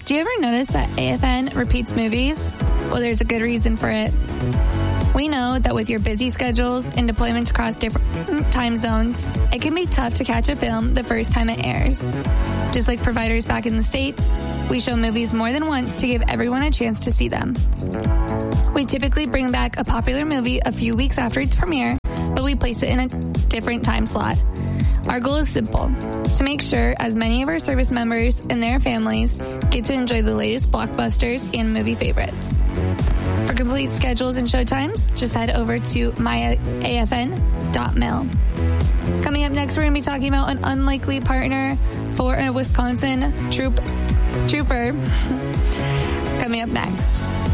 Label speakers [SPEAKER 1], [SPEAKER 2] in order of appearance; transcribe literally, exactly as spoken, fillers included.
[SPEAKER 1] Do you ever notice that A F N repeats movies? Well, there's a good reason for it. We know that with your busy schedules and deployments across different time zones, it can be tough to catch a film the first time it airs. Just like providers back in the States, we show movies more than once to give everyone a chance to see them. We typically bring back a popular movie a few weeks after its premiere, but we place it in a different time slot. Our goal is simple, to make sure as many of our service members and their families get to enjoy the latest blockbusters and movie favorites. For complete schedules and showtimes, just head over to my A F N dot mil. Coming up next, we're going to be talking about an unlikely partner for a Wisconsin troop, trooper. Coming up next.